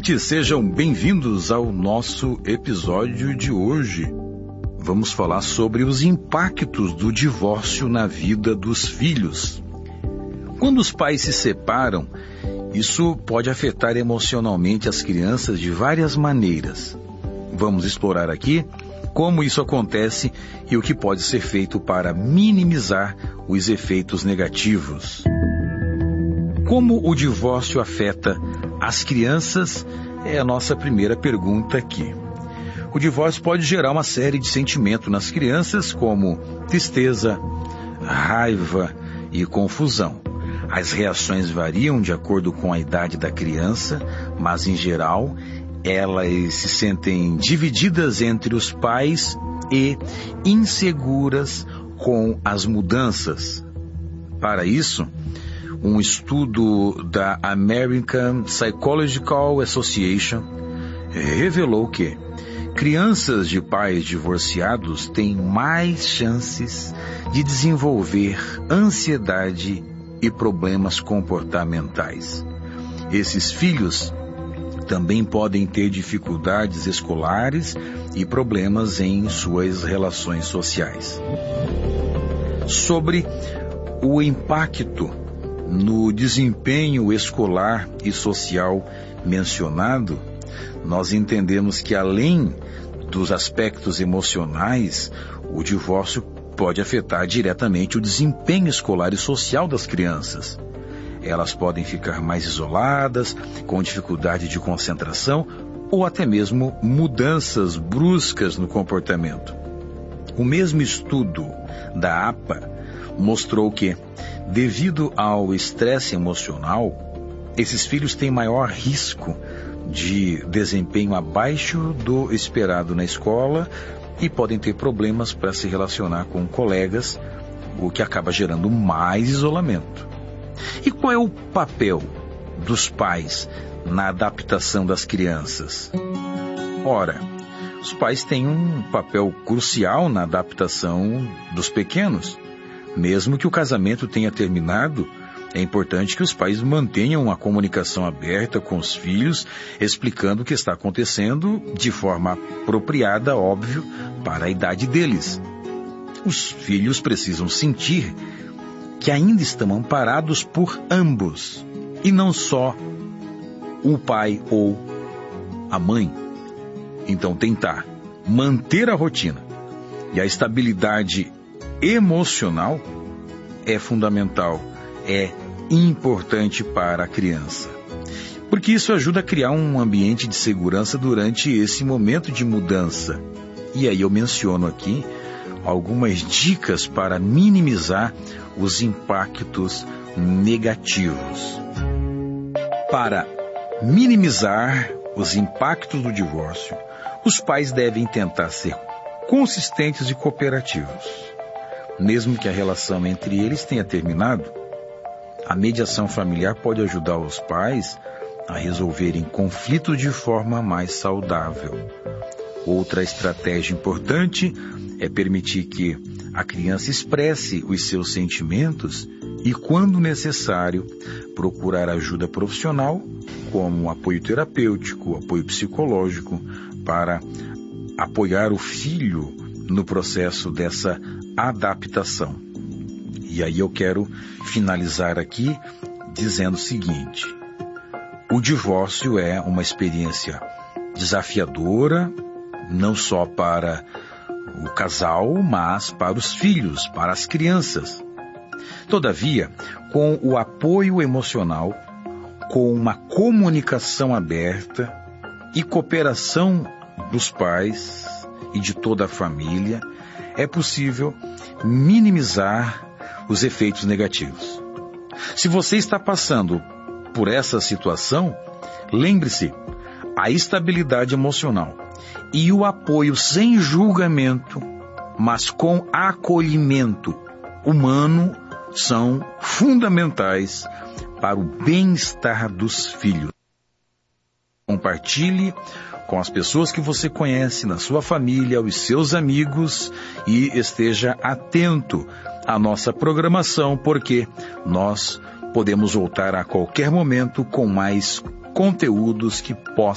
ouvintes, sejam bem-vindos ao nosso episódio de hoje. Vamos falar sobre os impactos do divórcio na vida dos filhos. Quando os pais se separam, isso pode afetar emocionalmente as crianças de várias maneiras. Vamos explorar aqui como isso acontece e o que pode ser feito para minimizar os efeitos negativos. Como o divórcio afeta as crianças é a nossa primeira pergunta aqui. O divórcio pode gerar uma série de sentimentos nas crianças, como tristeza, raiva e confusão. As reações variam de acordo com a idade da criança, mas em geral elas se sentem divididas entre os pais e inseguras com as mudanças. Para isso, um estudo da American Psychological Association revelou que crianças de pais divorciados têm mais chances de desenvolver ansiedade e problemas comportamentais. Esses filhos também podem ter dificuldades escolares e problemas em suas relações sociais. Sobre o impacto no desempenho escolar e social mencionado, nós entendemos que além dos aspectos emocionais, o divórcio pode afetar diretamente o desempenho escolar e social das crianças. Elas podem ficar mais isoladas, com dificuldade de concentração ou até mesmo mudanças bruscas no comportamento. O mesmo estudo da APA mostrou que, devido ao estresse emocional, esses filhos têm maior risco de desempenho abaixo do esperado na escola e podem ter problemas para se relacionar com colegas, o que acaba gerando mais isolamento. E qual é o papel dos pais na adaptação das crianças? Ora, os pais têm um papel crucial na adaptação dos pequenos. Mesmo que o casamento tenha terminado, é importante que os pais mantenham a comunicação aberta com os filhos, explicando o que está acontecendo de forma apropriada, óbvio, para a idade deles. Os filhos precisam sentir que ainda estão amparados por ambos, e não só o pai ou a mãe. Então, tentar manter a rotina e a estabilidade emocional é fundamental, é importante para a criança. Porque isso ajuda a criar um ambiente de segurança durante esse momento de mudança. E aí eu menciono aqui algumas dicas para minimizar os impactos negativos. Para minimizar os impactos do divórcio, os pais devem tentar ser consistentes e cooperativos. Mesmo que a relação entre eles tenha terminado, a mediação familiar pode ajudar os pais a resolverem conflitos de forma mais saudável. Outra estratégia importante é permitir que a criança expresse os seus sentimentos e, quando necessário, procurar ajuda profissional, como apoio terapêutico, apoio psicológico, para apoiar o filho no processo dessa adaptação. E aí eu quero finalizar aqui dizendo o seguinte: o divórcio é uma experiência desafiadora, não só para o casal, mas para os filhos, para as crianças. Todavia, com o apoio emocional, com uma comunicação aberta e cooperação dos pais e de toda a família, é possível minimizar os efeitos negativos. Se você está passando por essa situação, lembre-se, a estabilidade emocional e o apoio sem julgamento, mas com acolhimento humano, são fundamentais para o bem-estar dos filhos. Compartilhe com as pessoas que você conhece, na sua família, os seus amigos, e esteja atento à nossa programação, porque nós podemos voltar a qualquer momento com mais conteúdos que possam